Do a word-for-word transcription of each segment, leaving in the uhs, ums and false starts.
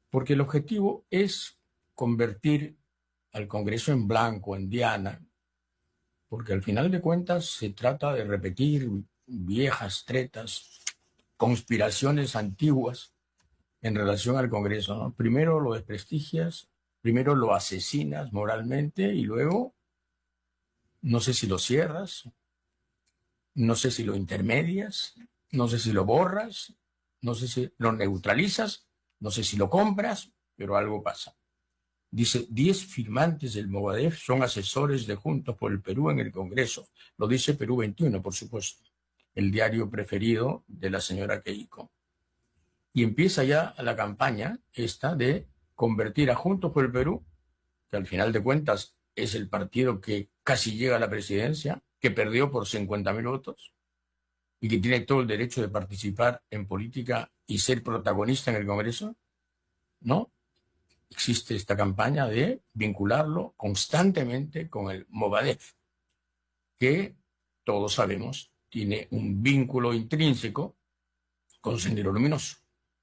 Porque el objetivo es convertir al Congreso en blanco, en diana, porque al final de cuentas se trata de repetir viejas tretas, conspiraciones antiguas en relación al Congreso, ¿no? Primero lo desprestigias, primero lo asesinas moralmente y luego no sé si lo cierras, no sé si lo intermedias, no sé si lo borras, no sé si lo neutralizas, no sé si lo compras, pero algo pasa. Dice, diez firmantes del Movadef son asesores de Juntos por el Perú en el Congreso. Lo dice Perú veintiuno, por supuesto, el diario preferido de la señora Keiko. Y empieza ya la campaña esta de convertir a Juntos por el Perú, que al final de cuentas es el partido que casi llega a la presidencia, que perdió por cincuenta mil votos y que tiene todo el derecho de participar en política y ser protagonista en el Congreso, ¿no? Existe esta campaña de vincularlo constantemente con el Movadef, que todos sabemos tiene un vínculo intrínseco con Sendero Luminoso.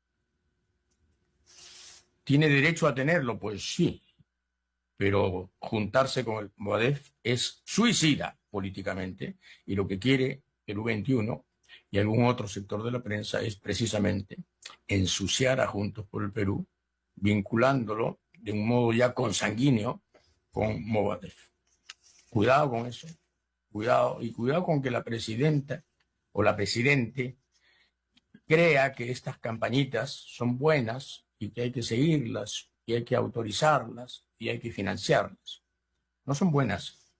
¿Tiene derecho a tenerlo? Pues sí, pero juntarse con el Movadef es suicida políticamente, y lo que quiere Perú veintiuno y algún otro sector de la prensa es precisamente ensuciar a Juntos por el Perú, vinculándolo de un modo ya consanguíneo con Movadef. Cuidado con eso, cuidado, y cuidado con que la presidenta o la presidente crea que estas campañitas son buenas y que hay que seguirlas y hay que autorizarlas y hay que financiarlas. No son buenas.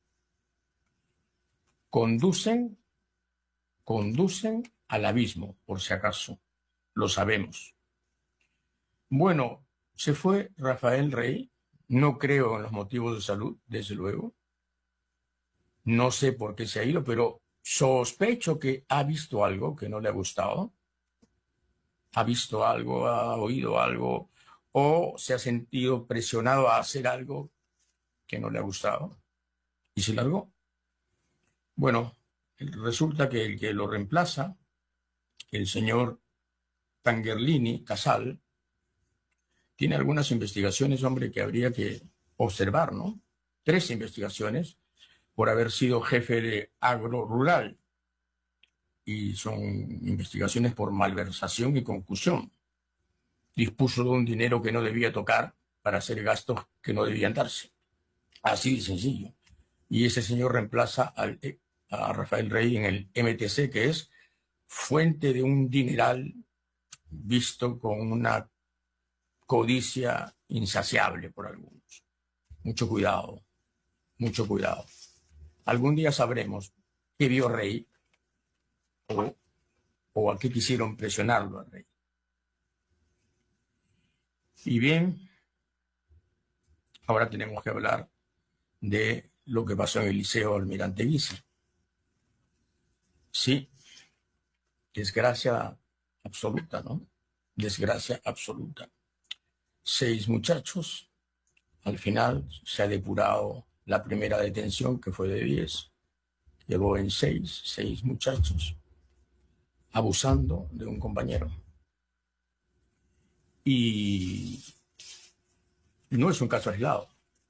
Conducen, conducen al abismo, por si acaso. Lo sabemos. Bueno, se fue Rafael Rey. No creo en los motivos de salud, desde luego. No sé por qué se ha ido, pero sospecho que ha visto algo que no le ha gustado. Ha visto algo, ha oído algo, o se ha sentido presionado a hacer algo que no le ha gustado y se largó. Bueno, resulta que el que lo reemplaza, el señor Tangerlini Casal, tiene algunas investigaciones, hombre, que habría que observar, ¿no? Tres investigaciones por haber sido jefe de Agro Rural, y son investigaciones por malversación y concusión. Dispuso de un dinero que no debía tocar para hacer gastos que no debían darse. Así de sencillo. Y ese señor reemplaza al, a Rafael Rey en el M T C, que es fuente de un dineral visto con una codicia insaciable por algunos. Mucho cuidado, mucho cuidado. Algún día sabremos qué vio Rey o, o a qué quisieron presionarlo a Rey. Y bien, ahora tenemos que hablar de lo que pasó en el Liceo Almirante Guisa. Sí, desgracia absoluta, ¿no? Desgracia absoluta. Seis muchachos, al final se ha depurado la primera detención, que fue de diez, llegó en seis, seis muchachos, abusando de un compañero. Y no es un caso aislado.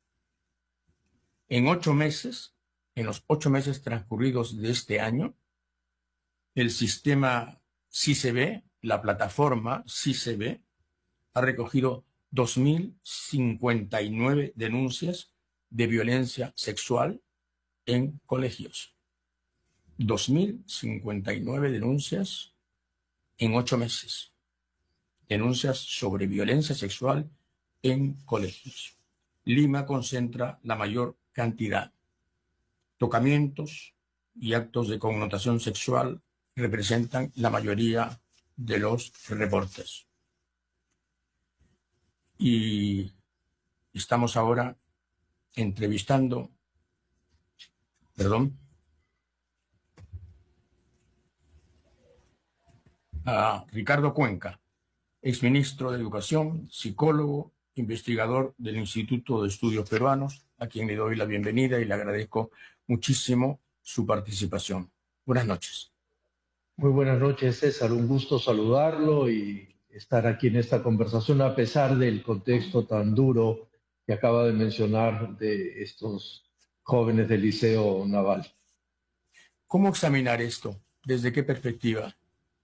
En ocho meses, en los ocho meses transcurridos de este año, el sistema C I C B, la plataforma C I C B, ha recogido dos mil cincuenta y nueve denuncias de violencia sexual en colegios. dos mil cincuenta y nueve denuncias en ocho meses. Denuncias sobre violencia sexual en colegios. Lima concentra la mayor cantidad. Tocamientos y actos de connotación sexual representan la mayoría de los reportes. Y estamos ahora entrevistando, perdón, a Ricardo Cuenca, exministro de Educación, psicólogo, investigador del Instituto de Estudios Peruanos, a quien le doy la bienvenida y le agradezco muchísimo su participación. Buenas noches. Muy buenas noches, César. Un gusto saludarlo y estar aquí en esta conversación a pesar del contexto tan duro que acaba de mencionar de estos jóvenes del Liceo Naval. ¿Cómo examinar esto? ¿Desde qué perspectiva?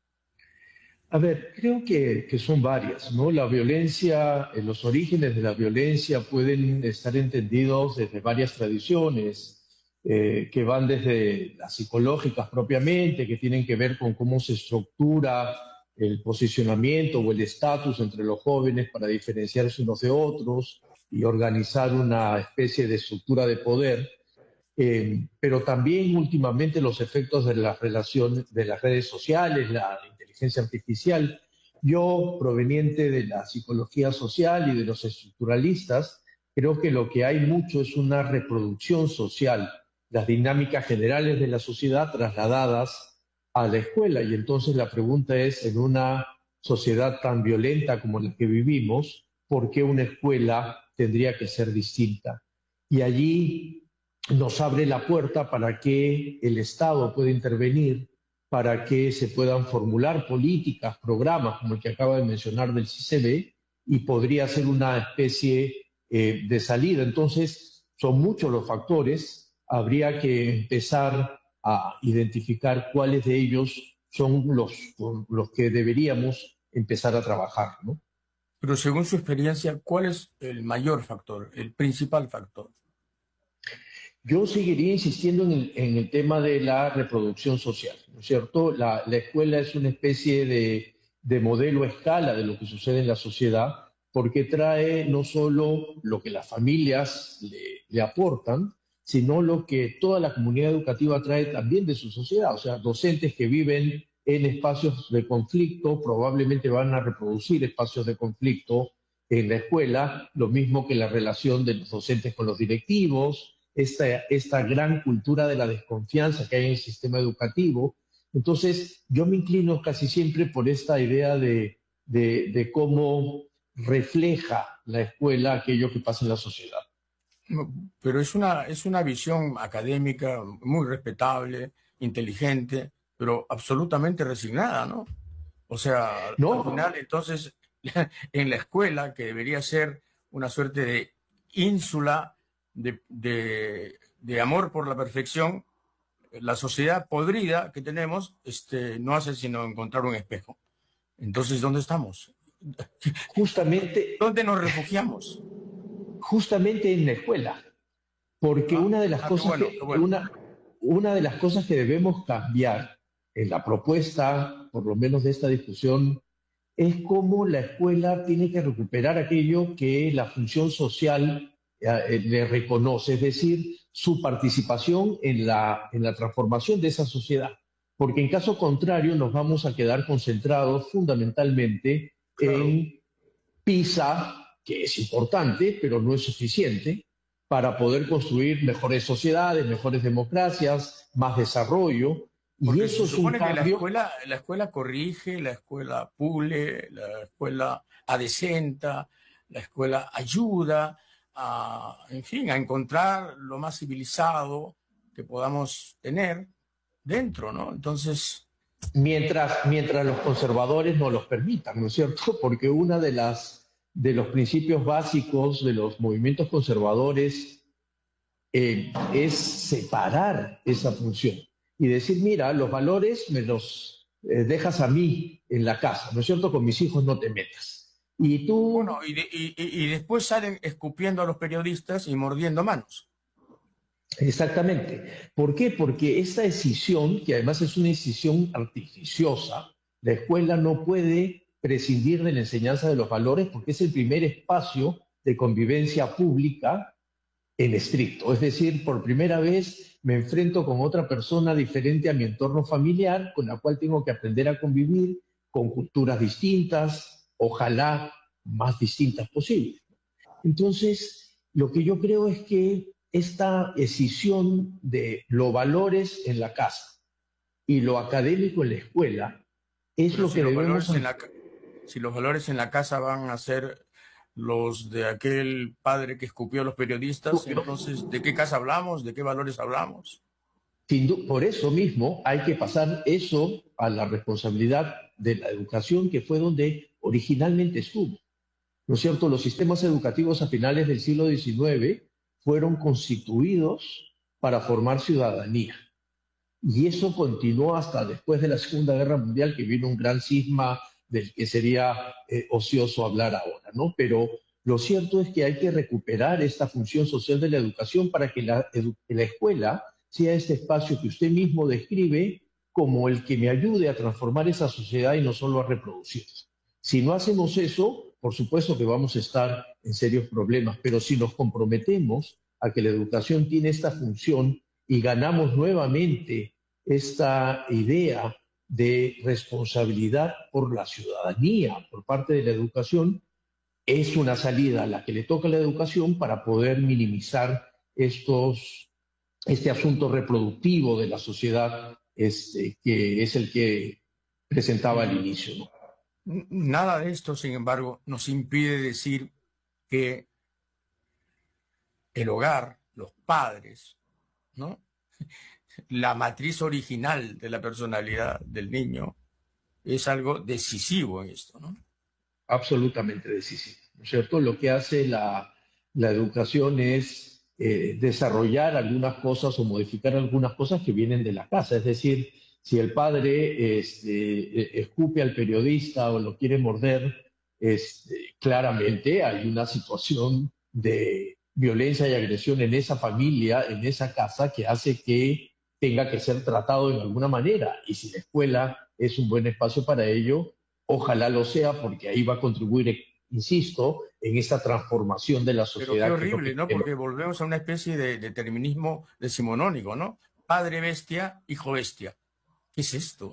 A ver, creo que, que son varias, ¿no? La violencia, eh, los orígenes de la violencia pueden estar entendidos desde varias tradiciones, eh, que van desde las psicológicas propiamente, que tienen que ver con cómo se estructura el posicionamiento o el estatus entre los jóvenes para diferenciarse unos de otros y organizar una especie de estructura de poder. Eh, pero también últimamente los efectos de las relaciones, de las redes sociales, la inteligencia artificial. Yo, proveniente de la psicología social y de los estructuralistas, creo que lo que hay mucho es una reproducción social, las dinámicas generales de la sociedad trasladadas a la escuela. Y entonces la pregunta es, en una sociedad tan violenta como la que vivimos, ¿por qué una escuela tendría que ser distinta? Y allí nos abre la puerta para que el Estado pueda intervenir, para que se puedan formular políticas, programas como el que acaba de mencionar del C I C B, y podría ser una especie eh, de salida. Entonces, son muchos los factores, habría que empezar a identificar cuáles de ellos son los, los que deberíamos empezar a trabajar, ¿no? Pero según su experiencia, ¿cuál es el mayor factor, el principal factor? Yo seguiría insistiendo en el, en el tema de la reproducción social, ¿no es cierto? La, la escuela es una especie de, de modelo a escala de lo que sucede en la sociedad, porque trae no solo lo que las familias le, le aportan, sino lo que toda la comunidad educativa trae también de su sociedad. O sea, docentes que viven en espacios de conflicto probablemente van a reproducir espacios de conflicto en la escuela, lo mismo que la relación de los docentes con los directivos, esta, esta gran cultura de la desconfianza que hay en el sistema educativo. Entonces, yo me inclino casi siempre por esta idea de, de, de cómo refleja la escuela aquello que pasa en la sociedad. Pero es una, es una visión académica muy respetable, inteligente, pero absolutamente resignada, ¿no? O sea, al No, final, entonces, en la escuela, que debería ser una suerte de ínsula de, de, de amor por la perfección, la sociedad podrida que tenemos este, no hace sino encontrar un espejo. Entonces, ¿dónde estamos? justamente, ¿Dónde nos refugiamos? justamente en la escuela, porque Ah, una de las ah, qué cosas bueno, qué que, bueno. una, una de las cosas que debemos cambiar en la propuesta, por lo menos de esta discusión, es cómo la escuela tiene que recuperar aquello que la función social eh, le reconoce, es decir, su participación en la, en la transformación de esa sociedad. Porque en caso contrario nos vamos a quedar concentrados fundamentalmente Claro, en PISA, que es importante, pero no es suficiente para poder construir mejores sociedades, mejores democracias, más desarrollo. Y porque eso se es un supone que la cambio. escuela, la escuela corrige, la escuela pule, la escuela adecenta, la escuela ayuda a, en fin, a encontrar lo más civilizado que podamos tener dentro, ¿no? Entonces, Mientras, mientras los conservadores no los permitan, ¿no es cierto? Porque uno de, las, de los principios básicos de los movimientos conservadores eh, es separar esa función y decir, mira, los valores me los eh, dejas a mí en la casa, ¿no es cierto? Con mis hijos no te metas. Y bueno, tú, y, de- y, y- y después salen escupiendo a los periodistas y mordiendo manos. exactamente. ¿Por qué? Porque esta decisión, que además es una decisión artificiosa, la escuela no puede prescindir de la enseñanza de los valores porque es el primer espacio de convivencia pública en estricto. Es decir, por primera vez me enfrento con otra persona diferente a mi entorno familiar, con la cual tengo que aprender a convivir, con culturas distintas, ojalá más distintas posible. Entonces, lo que yo creo es que esta escisión de los valores en la casa y lo académico en la escuela es Pero lo si que los debemos... valores en la, ca- si los valores en la casa van a ser los de aquel padre que escupió a los periodistas, entonces, ¿de qué casa hablamos? ¿De qué valores hablamos? Por eso mismo hay que pasar eso a la responsabilidad de la educación, que fue donde originalmente estuvo. ¿No es cierto? Los sistemas educativos a finales del siglo diecinueve fueron constituidos para formar ciudadanía. Y eso continuó hasta después de la Segunda Guerra Mundial, que vino un gran cisma del que sería eh, ocioso hablar ahora, ¿no? Pero lo cierto es que hay que recuperar esta función social de la educación para que la, edu que la escuela sea este espacio que usted mismo describe como el que me ayude a transformar esa sociedad y no solo a reproducirla. Si no hacemos eso, por supuesto que vamos a estar en serios problemas, pero si nos comprometemos a que la educación tiene esta función y ganamos nuevamente esta idea de responsabilidad por la ciudadanía, por parte de la educación, es una salida a la que le toca a la educación para poder minimizar estos, este asunto reproductivo de la sociedad, este, que es el que presentaba al inicio, ¿no? Nada de esto, sin embargo, nos impide decir que el hogar, los padres, ¿no? La matriz original de la personalidad del niño es algo decisivo en esto, ¿no? Absolutamente decisivo, ¿no es cierto? Lo que hace la, la educación es eh, desarrollar algunas cosas o modificar algunas cosas que vienen de la casa. Es decir, si el padre este, escupe al periodista o lo quiere morder, este, claramente hay una situación de violencia y agresión en esa familia, en esa casa, que hace que tenga que ser tratado de alguna manera. Y si la escuela es un buen espacio para ello, ojalá lo sea, porque ahí va a contribuir, insisto, en esa transformación de la Pero qué sociedad. Que es lo horrible, que ¿no? queremos. Porque volvemos a una especie de determinismo decimonónico, ¿no? Padre bestia, hijo bestia. ¿Qué es esto?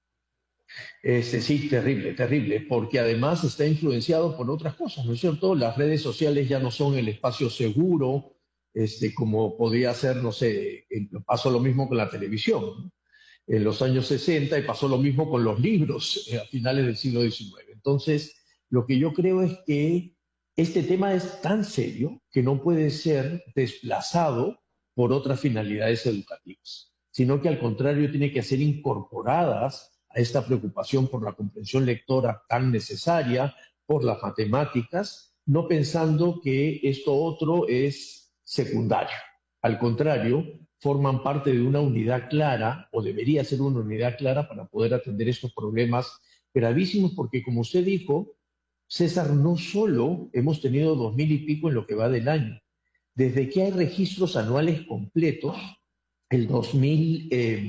Este, sí, terrible, terrible, porque además está influenciado por otras cosas, ¿no es cierto? Las redes sociales ya no son el espacio seguro, este, como podía ser, no sé, eh, pasó lo mismo con la televisión, ¿no? En los años sesenta, y pasó lo mismo con los libros eh, a finales del siglo diecinueve. Entonces, lo que yo creo es que este tema es tan serio que no puede ser desplazado por otras finalidades educativas, sino que al contrario tiene que ser incorporadas a esta preocupación por la comprensión lectora tan necesaria, por las matemáticas, no pensando que esto otro es secundario. Al contrario, forman parte de una unidad clara, o debería ser una unidad clara, para poder atender estos problemas gravísimos, porque como usted dijo, César, no solo hemos tenido dos mil y pico en lo que va del año. Desde que hay registros anuales completos, el dos mil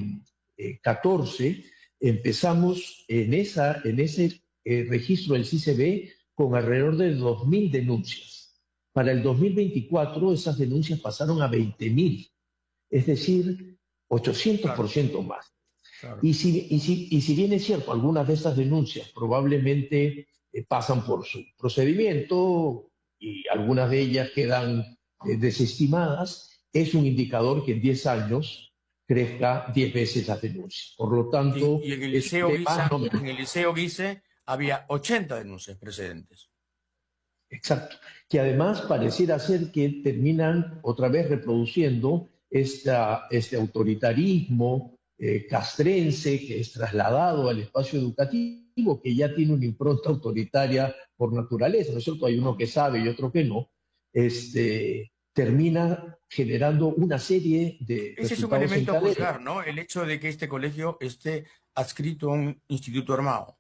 catorce, empezamos en, esa, en ese eh, registro del C I C B con alrededor de dos mil denuncias. Para el dos mil veinticuatro esas denuncias pasaron a veinte mil, es decir, ochocientos por ciento Claro, más. claro. Y si, y, si, y si bien es cierto, algunas de estas denuncias probablemente eh, pasan por su procedimiento y algunas de ellas quedan eh, desestimadas, es un indicador que en diez años crezca diez veces las denuncias. Por lo Y, tanto, y en el es un Liceo tema Guisa, no menor. en el Liceo Guise había ochenta denuncias precedentes. Exacto. Que además pareciera ser que terminan otra vez reproduciendo esta, este autoritarismo eh, castrense que es trasladado al espacio educativo, que ya tiene una impronta autoritaria por naturaleza, ¿no es cierto? Hay uno que sabe y otro que no. Este, termina generando una serie de Ese es un resultados en elemento a cadena. juzgar, ¿no? El hecho de que este colegio esté adscrito a un instituto armado.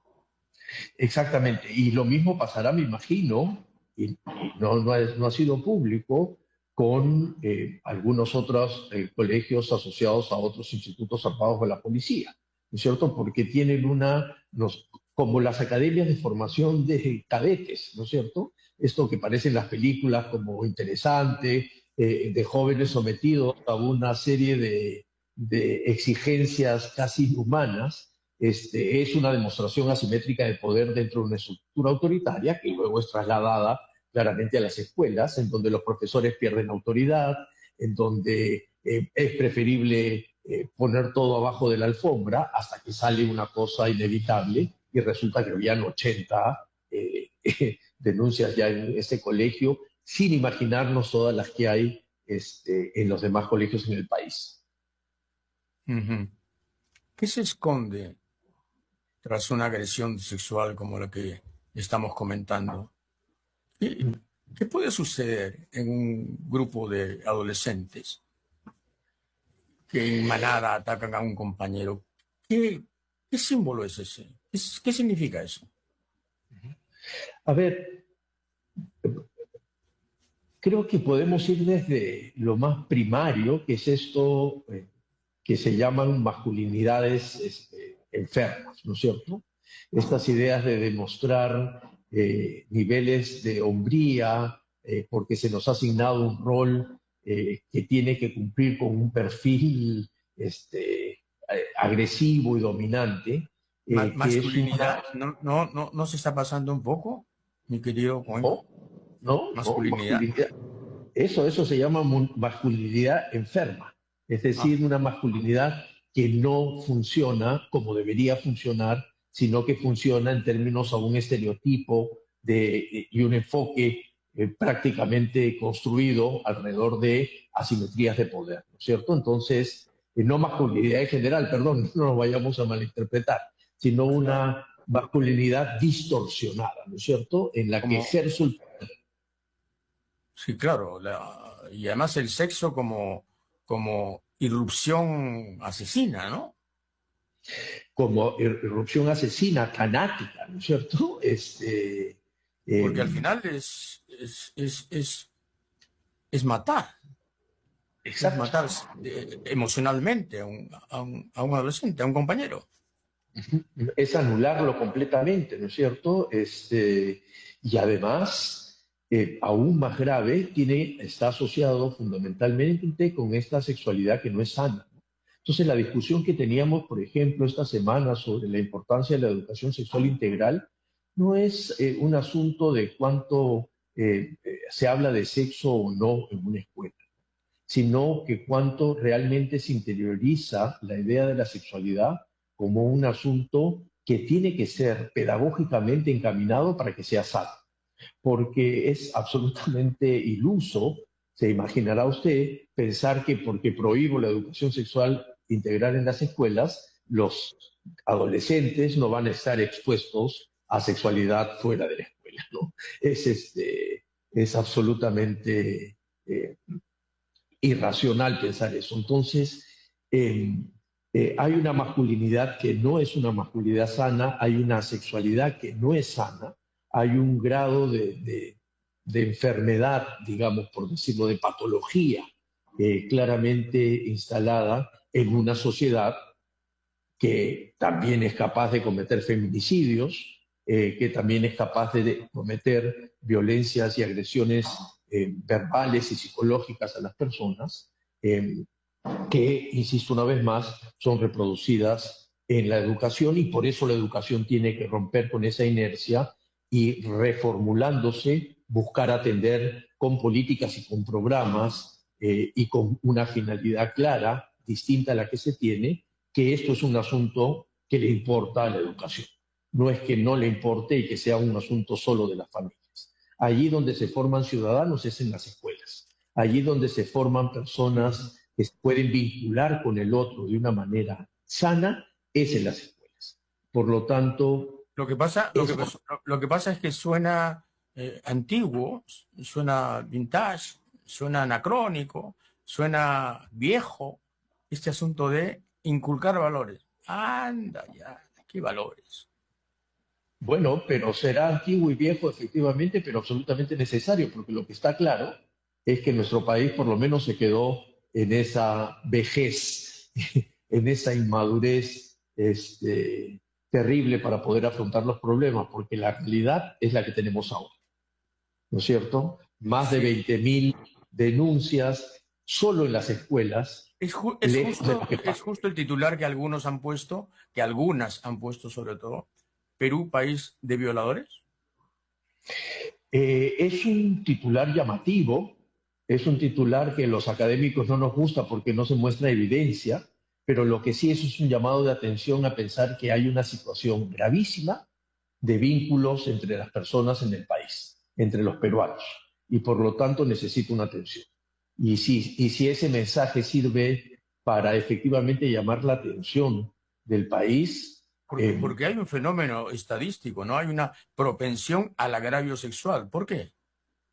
Exactamente. Y lo mismo pasará, me imagino, y, y no, no, es- no ha sido público, con eh, algunos otros eh, colegios asociados a otros institutos armados de la policía, ¿no es cierto? Porque tienen una, nos- como las academias de formación de cadetes, ¿no es cierto? Esto que parece en las películas como interesante, eh, de jóvenes sometidos a una serie de, de exigencias casi inhumanas. Este, es una demostración asimétrica de poder dentro de una estructura autoritaria que luego es trasladada claramente a las escuelas, en donde los profesores pierden autoridad, en donde eh, es preferible eh, poner todo abajo de la alfombra hasta que sale una cosa inevitable y resulta que habían ochenta eh, denuncias ya en este colegio, sin imaginarnos todas las que hay este, en los demás colegios en el país. Ujú. ¿Qué se esconde tras una agresión sexual como la que estamos comentando. ¿Qué, qué puede suceder en un grupo de adolescentes que en manada atacan a un compañero? ¿Qué, qué símbolo es ese? ¿Qué, qué significa eso? A ver, creo que podemos ir desde lo más primario, que es esto eh, que se llaman masculinidades este, enfermas, ¿no es cierto? Estas ideas de demostrar eh, niveles de hombría, eh, porque se nos ha asignado un rol eh, que tiene que cumplir con un perfil este, eh, agresivo y dominante, Ma- eh, que es una... masculinidad, ¿no, no, no, no se está pasando un poco, mi querido No, Cuenca? no, no, Masculinidad. masculinidad. Eso, eso se llama masculinidad enferma, es Ah, decir, una masculinidad que no funciona como debería funcionar, sino que funciona en términos a un estereotipo de, y un enfoque eh, prácticamente construido alrededor de asimetrías de poder, ¿no es cierto? Entonces, eh, no masculinidad en general, perdón, no nos vayamos a malinterpretar, sino claro. una masculinidad distorsionada, ¿no es cierto?, en la que Como, ejerzo el sí, claro. La- y además el sexo como, como irrupción asesina, ¿no? como irrupción asesina, canática, ¿no es cierto? Este, Porque al eh, final es, es, es, es, es matar, es exacto. matar eh, emocionalmente a un, a un, a un adolescente, a un compañero. Es anularlo completamente, ¿no es cierto? Este, y además, eh, aún más grave, tiene, está asociado fundamentalmente con esta sexualidad que no es sana. ¿No? Entonces, la discusión que teníamos, por ejemplo, esta semana sobre la importancia de la educación sexual integral, no es eh, un asunto de cuánto eh, eh, se habla de sexo o no en una escuela, sino que cuánto realmente se interioriza la idea de la sexualidad como un asunto que tiene que ser pedagógicamente encaminado para que sea sano, porque es absolutamente iluso, se imaginará usted, pensar que porque prohíbo la educación sexual integral en las escuelas, los adolescentes no van a estar expuestos a sexualidad fuera de la escuela, ¿no? Es, este, es absolutamente eh, irracional pensar eso. Entonces, eh, eh, hay una masculinidad que no es una masculinidad sana, hay una sexualidad que no es sana, hay un grado de, de, de enfermedad, digamos, por decirlo, de patología eh, claramente instalada en una sociedad que también es capaz de cometer feminicidios, eh, que también es capaz de cometer violencias y agresiones eh, verbales y psicológicas a las personas, eh, que, insisto una vez más, son reproducidas en la educación y por eso la educación tiene que romper con esa inercia y reformulándose, buscar atender con políticas y con programas eh, y con una finalidad clara, distinta a la que se tiene, que esto es un asunto que le importa a la educación. No es que no le importe y que sea un asunto solo de las familias. Allí donde se forman ciudadanos es en las escuelas. Allí donde se forman Ujú. personas que se pueden vincular con el otro de una manera sana es en las escuelas. Por lo tanto, Lo que pasa, lo que, es pas- lo que pasa es que suena eh, antiguo, suena vintage, suena anacrónico, suena viejo, este asunto de inculcar valores. Anda ya, ¿qué valores? bueno, pero será antiguo y viejo efectivamente, pero absolutamente necesario, porque lo que está claro es que nuestro país por lo menos se quedó en esa vejez, en esa inmadurez este, terrible para poder afrontar los problemas, porque la realidad es la que tenemos ahora, ¿no es cierto? Más de Sí, veinte mil denuncias solo en las escuelas, es, ju- es lejos de lo justo, que es pasa. justo el titular que algunos han puesto, que algunas han puesto sobre todo, Perú, país de violadores. Eh, es un titular llamativo, es un titular que los académicos no nos gusta porque no se muestra evidencia, pero lo que sí es es un llamado de atención a pensar que hay una situación gravísima de vínculos entre las personas en el país, entre los peruanos, y por lo tanto necesita una atención. Y si, y si ese mensaje sirve para efectivamente llamar la atención del país, Porque, Eh, porque hay un fenómeno estadístico, ¿no? Hay una propensión al agravio sexual. ¿Por qué?